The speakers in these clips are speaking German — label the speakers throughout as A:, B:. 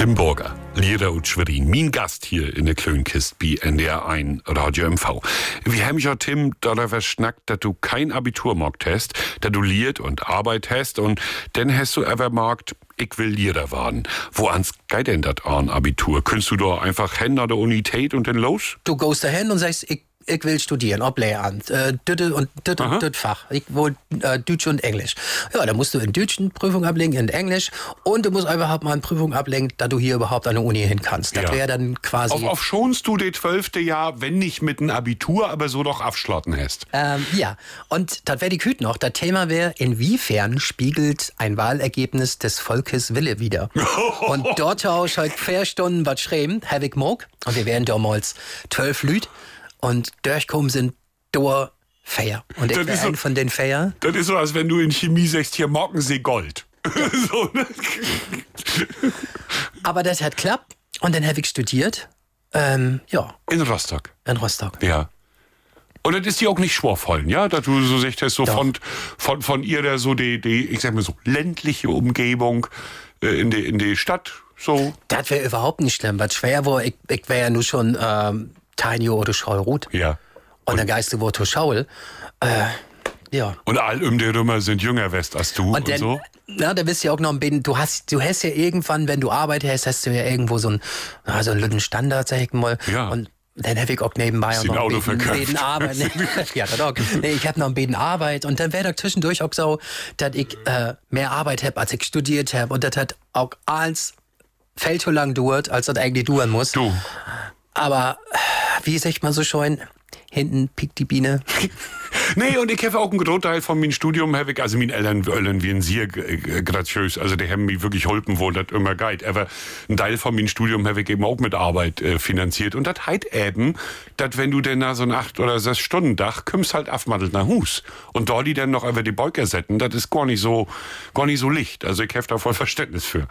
A: Tim Burger, Lehrer und Schwerin, mein Gast hier in der Klönkist bei NDR1 Radio MV. Wir haben ja, Tim, darüber schnackt, dass du kein Abitur gemacht hast, dass du lehrt und Arbeit hast und dann hast du aber gesagt, ich will Lehrer werden. Wo ans geht denn das an Abitur? Könntest du da einfach hin an der Universität und dann los?
B: Du gehst da hin und sagst, ich will studieren, ob Lehramt, das Fach. Ich will Deutsch und Englisch. Ja, da musst du in Deutsch eine Prüfung ablegen, in Englisch und du musst einfach mal eine Prüfung ablegen, dass du hier überhaupt an der Uni hin kannst. Das wäre dann quasi...
A: Auf schonst du das 12. Jahr, wenn nicht mit einem Abitur, aber so doch abschlotten hast.
B: Ja, und das wäre die Küte noch. Das Thema wäre, inwiefern spiegelt ein Wahlergebnis des Volkes Wille wider? Und dort habe ich halt 4 Stunden was schreiben, habe ich mag. Und wir wären damals 12 Leute. Und durchkommen sind da Feier. Und ich wäre ein von den Feier.
A: Das ist so, als wenn du in Chemie sagst, hier Mockensee Gold. So, ne?
B: Aber das hat geklappt. Und dann habe ich studiert. In
A: Rostock.
B: In Rostock.
A: Ja. Und das ist dir auch nicht schwerfallen, ja? Dass du so sagst, so von ihr so die, ich sag mal so, ländliche Umgebung in die Stadt. So.
B: Das wäre überhaupt nicht schlimm. Was schwer war, ich wäre ja nur schon Tiny oder Schaulrut.
A: Ja.
B: Und der Geiste wurde Schaul. Ja.
A: Und all die Römer sind jünger West als du und so.
B: Na, da bist du ja auch noch ein bisschen, du hast ja irgendwann, wenn du Arbeit hast du ja irgendwo so einen lütten Standard, sag ich mal.
A: Ja.
B: Und dann habe ich auch nebenbei auch noch ein bisschen Arbeit. Ja, das auch. Nee, ich habe noch ein bisschen Arbeit und dann wäre da zwischendurch auch so, dass ich mehr Arbeit habe, als ich studiert habe. Und das hat auch alles viel zu lang dauert, als das eigentlich dauern muss.
A: Du.
B: Aber, wie sagt man so schön, hinten piekt die Biene.
A: Nee, und ich habe auch einen Großteil von meinem Studium, also meine Eltern wie sehr graziös, also die haben mich wirklich geholfen, wo das immer geht. Aber ein Teil von meinem Studium habe ich eben auch mit Arbeit finanziert. Und das heißt eben, dass wenn du denn nach so einem 8 oder 6 Stunden Dach kommst halt aufmadelt nach Hus. Und dort die dann noch über die Beuker setzen, das ist gar nicht so licht. Also ich habe da voll Verständnis für.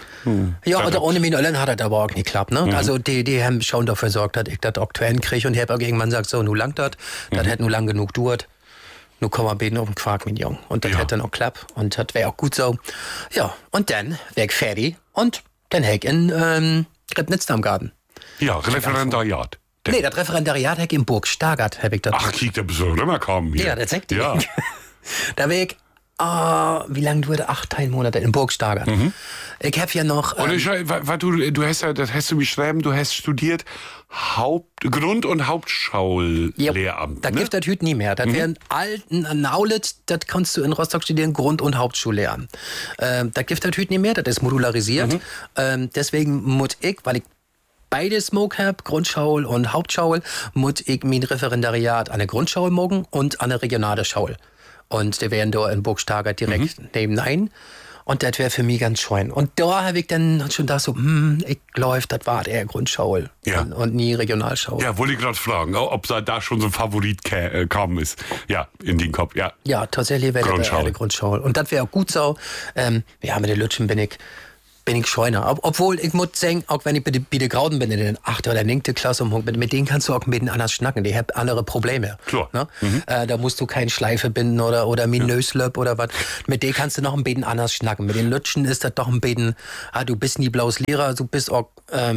B: Ja, oder ohne meine Eltern hat das aber auch nicht geklappt, ne? Also die haben schon dafür gesorgt, dass ich das auch zu Ende kriege und ich habe auch irgendwann gesagt, so, nu langt das hätte nur lang genug gedauert. Nu kommen wir beten auf den Quark mit Jung. Und das hätte dann auch geklappt und das wäre auch gut so. Ja, und dann wäre ich fertig und dann hätte ich in Ribnitz am Garten.
A: Ja, Referendariat.
B: Nee, das Referendariat hätte ich in Burg Stargard, habe ich das.
A: Ach, kiek, der soll immer kommen hier.
B: Ja, das sagt die.
A: Ja.
B: Da wäre ich wie lange dauerte 8 Monate in Burg Stargard. Ich habe ja noch...
A: Und du hast ja, das hast du beschrieben, du hast studiert Grund- und Hauptschullehramt.
B: Das gibt das heute nie mehr. Das wäre ein Aulet, das kannst du in Rostock studieren, Grund- und Hauptschullehramt. Das gibt das heute nie mehr, das ist modularisiert. Deswegen muss ich, weil ich beides mag habe, Grundschule und Hauptschule, muss ich mein Referendariat an der Grundschule morgen und an der regionale Schule. Und die wären da in Burg Stargard direkt nebenein. Und das wäre für mich ganz schön. Und da habe ich dann schon gedacht, so, ich läuft, das war eher Grundschule und nie Regionalschule.
A: Ja, wollte ich gerade fragen, ob da schon so ein Favorit kam ist. Ja, in den Kopf, ja.
B: Ja, tatsächlich wäre das eher Grundschule. Und das wäre auch gut so. Ja, mit den Lütschen bin ich scheuner. Obwohl, ich muss sagen, auch wenn ich bei den Grauden bin, in den 8. oder 9. Klasse, mit denen kannst du auch mit denen anders schnacken. Die haben andere Probleme.
A: Klar.
B: Ne? Da musst du keine Schleife binden oder Minöslöp oder was. Mit denen kannst du noch ein bisschen anders schnacken. Mit den Lütschen ist das doch ein bisschen, du bist nie blaues Lehrer, du bist auch,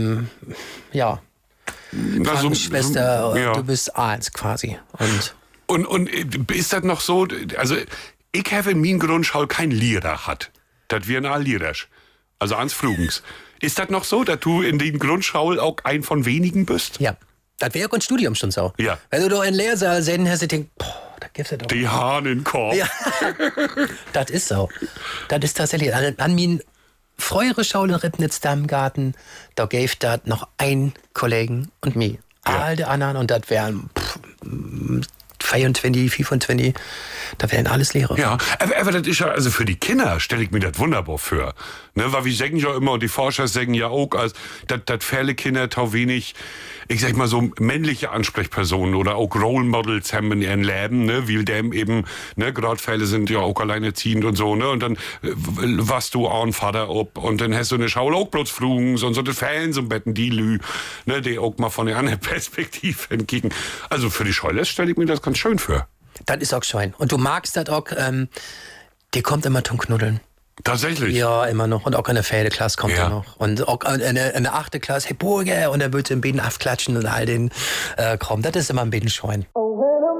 B: Krankenschwester, du bist Arzt quasi.
A: Und ist das noch so, also ich habe in meinem Grundschule kein Lehrer hat. Das wir ein Lehrer. Also ans Flugens. Ist das noch so, dass du in den Grundschule auch ein von wenigen bist?
B: Ja. Das wäre auch ein Studium schon so.
A: Ja.
B: Wenn du da in den Lehrsaal sehen hast, denkst du, da gibt's ja doch.
A: Die Hahn in den Korb.
B: Ja. Das ist so. Das ist tatsächlich. An min frühere Schule in Ribnitz am Garten, da gäbe das noch ein Kollegen und mir. All die anderen, und das wären 24, 25, da wären alles Lehrer.
A: Ja, aber das ist ja, also für die Kinder stelle ich mir das wunderbar vor. Ne, weil wir sagen ja immer, und die Forscher sagen ja auch, dass viele Kinder tau wenig, ich sag mal so, männliche Ansprechpersonen oder auch Role Models haben in ihrem Leben, ne, weil dem eben, ne, gerade Fälle sind ja auch alleinerziehend und so, ne, und dann warst du auch ein Vater ob und dann hast du eine Schau auch bloß Flugen, so das Fällen so Betten, die Lü, ne, die auch mal von der anderen Perspektive entgegen. Also für die Schule stelle ich mir das ganz schön vor.
B: Das ist auch schön. Und du magst das auch, die kommt immer zum Knuddeln.
A: Tatsächlich?
B: Ja, immer noch. Und auch in der 4. Klasse kommt er noch. Und auch in der 8. Klasse, hey Burger, und er wird im Beten aufklatschen und all den Kram. Das ist immer ein bisschen scheuen.